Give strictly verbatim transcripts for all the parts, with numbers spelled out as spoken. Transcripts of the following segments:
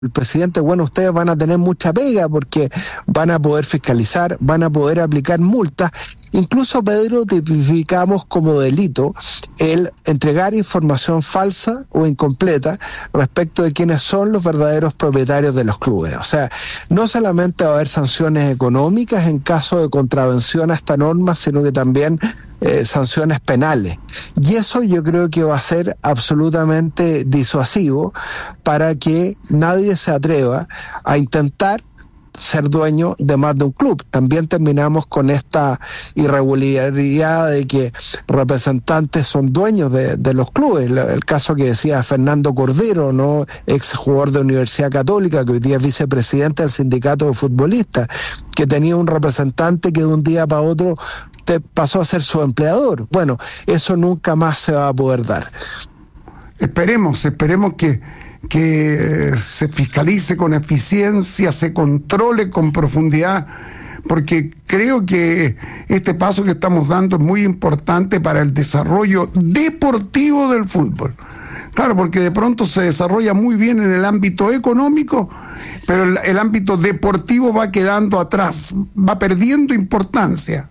el presidente, bueno, ustedes van a tener mucha pega porque van a poder fiscalizar, van a poder aplicar multas. Incluso, Pedro, tipificamos como delito el entregar información falsa o incompleta respecto de quiénes son los verdaderos propietarios de los clubes. O sea, no solamente va a haber sanciones económicas en caso de contravención a esta norma, sino que también eh, sanciones penales. Y eso yo creo que va a ser absolutamente disuasivo para que nadie se atreva a intentar ser dueño de más de un club. También terminamos con esta irregularidad de que representantes son dueños de, de los clubes. El caso que decía Fernando Cordero, ¿no?, ex jugador de Universidad Católica, que hoy día es vicepresidente del sindicato de futbolistas, que tenía un representante que de un día para otro te pasó a ser su empleador. Bueno, eso nunca más se va a poder dar. Esperemos, esperemos que que se fiscalice con eficiencia, se controle con profundidad, porque creo que este paso que estamos dando es muy importante para el desarrollo deportivo del fútbol. Claro, porque de pronto se desarrolla muy bien en el ámbito económico, pero el, el ámbito deportivo va quedando atrás, va perdiendo importancia.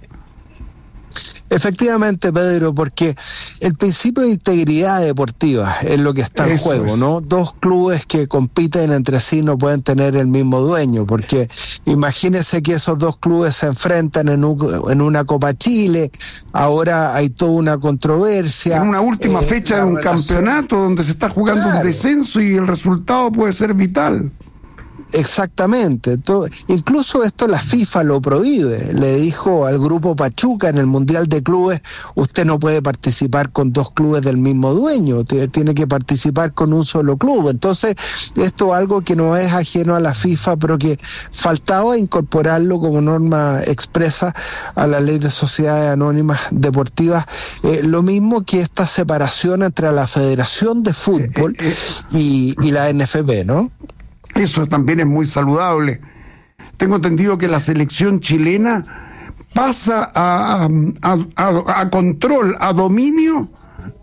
Efectivamente, Pedro, porque el principio de integridad deportiva es lo que está en Eso juego, es. ¿no? Dos clubes que compiten entre sí no pueden tener el mismo dueño, porque imagínense que esos dos clubes se enfrentan en, un, en una Copa Chile, ahora hay toda una controversia. En una última eh, fecha de la un relación... campeonato donde se está jugando Claro. un descenso y el resultado puede ser vital. Exactamente. Todo, incluso esto la FIFA lo prohíbe. Le dijo al grupo Pachuca en el Mundial de Clubes, usted no puede participar con dos clubes del mismo dueño, tiene que participar con un solo club. Entonces, esto es algo que no es ajeno a la FIFA, pero que faltaba incorporarlo como norma expresa a la Ley de Sociedades Anónimas Deportivas. Eh, lo mismo que esta separación entre la Federación de Fútbol eh, eh, y, y la N F P, ¿no? Eso también es muy saludable. Tengo entendido que la selección chilena pasa a, a, a, a control, a dominio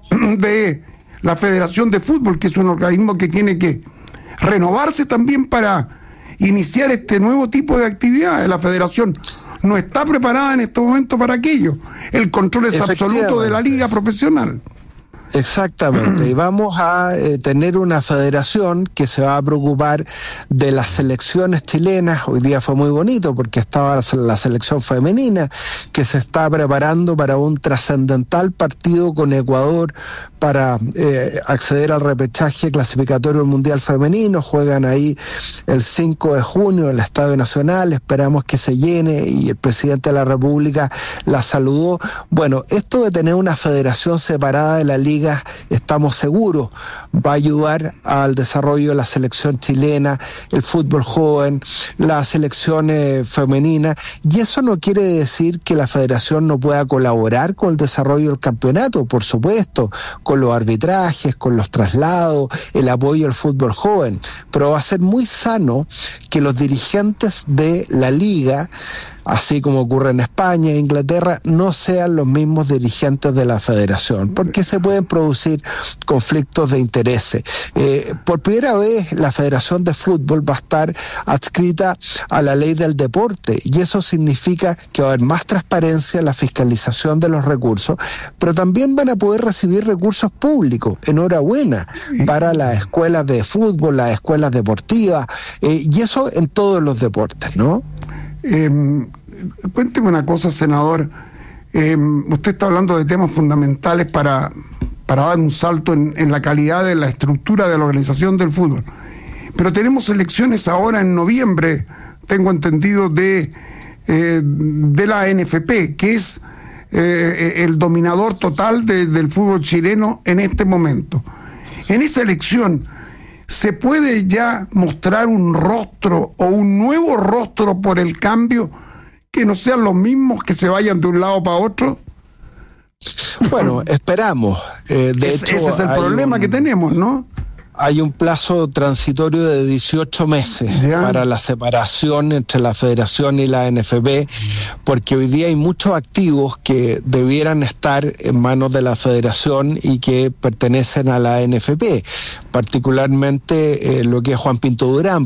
de la Federación de Fútbol, que es un organismo que tiene que renovarse también para iniciar este nuevo tipo de actividades. La Federación no está preparada en este momento para aquello. El control es absoluto de la liga profesional. Exactamente, y vamos a eh, tener una federación que se va a preocupar de las selecciones chilenas. Hoy día fue muy bonito porque estaba la selección femenina que se está preparando para un trascendental partido con Ecuador para eh, acceder al repechaje clasificatorio del Mundial Femenino. Juegan ahí el cinco de junio en el Estadio Nacional, esperamos que se llene, y el presidente de la República la saludó. Bueno, esto de tener una federación separada de la liga, estamos seguros, va a ayudar al desarrollo de la selección chilena, el fútbol joven, la selección eh, femenina, y eso no quiere decir que la federación no pueda colaborar con el desarrollo del campeonato, por supuesto, con los arbitrajes, con los traslados, el apoyo al fútbol joven, pero va a ser muy sano que los dirigentes de la liga, así como ocurre en España e Inglaterra, no sean los mismos dirigentes de la federación, porque se pueden producir conflictos de intereses. Eh, por primera vez la Federación de Fútbol va a estar adscrita a la ley del deporte, y eso significa que va a haber más transparencia en la fiscalización de los recursos, pero también van a poder recibir recursos públicos. Enhorabuena para las escuelas de fútbol, las escuelas deportivas, eh, y eso en todos los deportes, ¿no? Eh, cuénteme una cosa, senador. Eh, usted está hablando de temas fundamentales para, para dar un salto en, en la calidad de la estructura de la organización del fútbol. Pero tenemos elecciones ahora en noviembre, tengo entendido, de, eh, de la N F P, que es eh, el dominador total de, del fútbol chileno en este momento. En esa elección, ¿se puede ya mostrar un rostro o un nuevo rostro por el cambio, que no sean los mismos que se vayan de un lado para otro? Bueno, esperamos. Eh, de es, hecho, ese es el problema un... que tenemos, ¿no? Hay un plazo transitorio de dieciocho meses ¿Ya? para la separación entre la Federación y la N F P, porque hoy día hay muchos activos que debieran estar en manos de la Federación y que pertenecen a la N F P, particularmente eh, lo que es Juan Pinto Durán,